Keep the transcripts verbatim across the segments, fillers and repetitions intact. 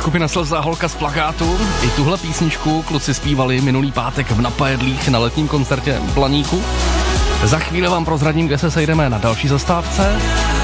Skupina Slza, holka z plakátu. I tuhle písničku kluci zpívali minulý pátek v Napajedlích na letním koncertě v Blaníku. Za chvíli vám prozradím, kde se sejdeme na další zastávce.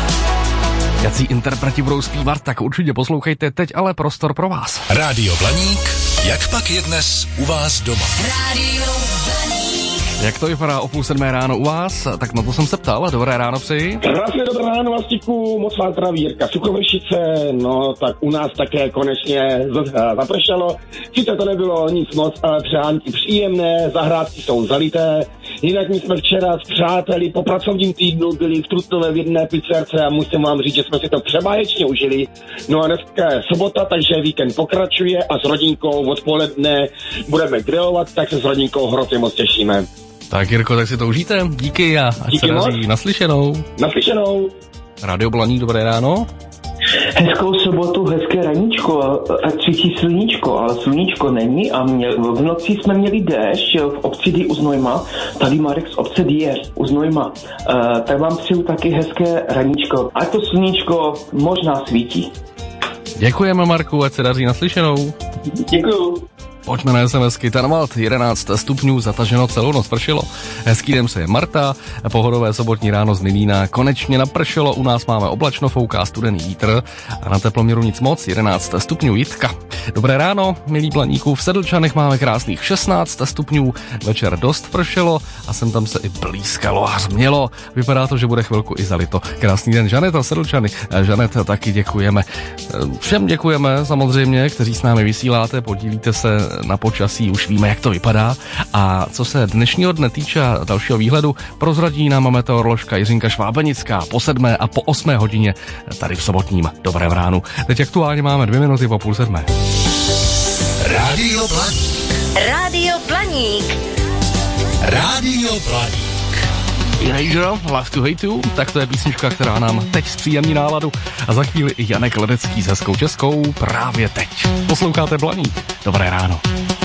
Jací interpreti budou zpívat, tak určitě poslouchejte, teď ale prostor pro vás. Rádio Blaník, jak pak je dnes u vás doma? Rádio Blaník. Jak to vypadá o půl sedmé ráno u vás? Tak na to jsem se ptal. Dobré ráno přeji. Krásné dobré ráno, Vlastiku, moc vás zdraví Jirka Suchovršice. No tak u nás také konečně zapršelo. Sice to nebylo nic moc, ale přánky příjemné, zahrádky jsou zalité. Jinak my jsme včera s přáteli po pracovním týdnu byli v Trutnové v jedné pizzerce a musím vám říct, že jsme si to přebáječně užili. No a dneska je sobota, takže víkend pokračuje a s rodinkou odpoledne budeme grillovat, tak se s rodinkou hrozně moc těšíme. Tak Jirko, tak si to užijte. Díky a ať Díky se daří. Naslyšenou. Naslyšenou. Rádio Blaník, dobré ráno. Hezkou sobotu, hezké raníčko a svítí sluníčko, ale sluníčko není a mě, v noci jsme měli déšť v obci D u Znojma, tady Marek z obce D je u Znojma, uh, tak vám přeju taky hezké raníčko, ať to sluníčko možná svítí. Děkujeme Marku, ať se daří, naslyšenou. Děkuju. Pojďme na SMSky. Tanvald, jedenáct stupňů, zataženo, celou noc pršelo. Hezký den se je Marta, pohodové sobotní ráno z Milína. Konečně napršelo, u nás máme oblačno, fouká studený vítr a na teploměru nic moc, jedenáct stupňů Jitka. Dobré ráno, milí Blaníků, v Sedlčanech máme krásných šestnáct stupňů, večer dost pršelo a sem tam se i blízkalo a hřmělo. Vypadá to, že bude chvilku i zalito. Krásný den, Žaneta, Sedlčany. Žanet, taky děkujeme. Všem děkujeme samozřejmě, kteří s námi vysíláte, podílíte se na počasí, už víme, jak to vypadá. A co se dnešního dne týče dalšího výhledu, prozradí nám meteoroložka Jiřinka Švábenická po sedmé a po osmé hodině tady v sobotním Dobrém ránu. Teď aktuálně máme dvě minuty po půl sedmé. Rádio Blaník. Rádio Blaník. Rádio Blaník. Erasure, Love to Hate You, tak to je písnička, která nám teď zpříjemní náladu a za chvíli i Janek Ledecký s hezkou českou právě teď. Posloucháte Blaník. Dobré ráno.